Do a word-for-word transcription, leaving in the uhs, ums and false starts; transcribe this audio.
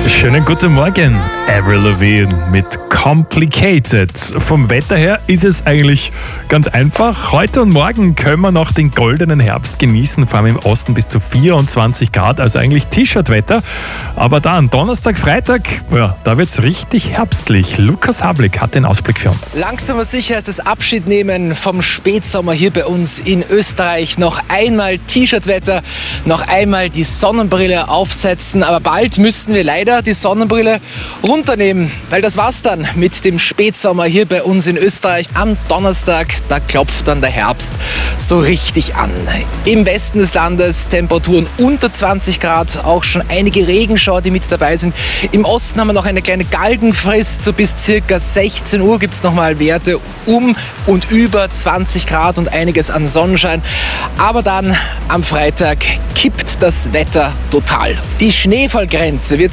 Schönen guten Morgen, Avril Lavigne mit Complicated. Vom Wetter her ist es eigentlich ganz einfach. Heute und morgen können wir noch den goldenen Herbst genießen, vor allem im Osten bis zu vierundzwanzig Grad, also eigentlich T-Shirt-Wetter. Aber dann Donnerstag, Freitag, ja, da wird es richtig herbstlich. Lukas Hablik hat den Ausblick für uns. Langsam aber sicher ist das Abschiednehmen vom Spätsommer hier bei uns in Österreich. Noch einmal T-Shirt-Wetter, noch einmal die Sonnenbrille aufsetzen, aber bald müssten wir leider die Sonnenbrille runternehmen, weil das war's dann mit dem Spätsommer hier bei uns in Österreich. Am Donnerstag, da klopft dann der Herbst so richtig an. Im Westen des Landes Temperaturen unter zwanzig Grad, auch schon einige Regenschauer, die mit dabei sind. Im Osten haben wir noch eine kleine Galgenfrist, so bis circa sechzehn Uhr gibt es nochmal Werte um und über zwanzig Grad und einiges an Sonnenschein. Aber dann am Freitag kippt das Wetter total. Die Schneefallgrenze wird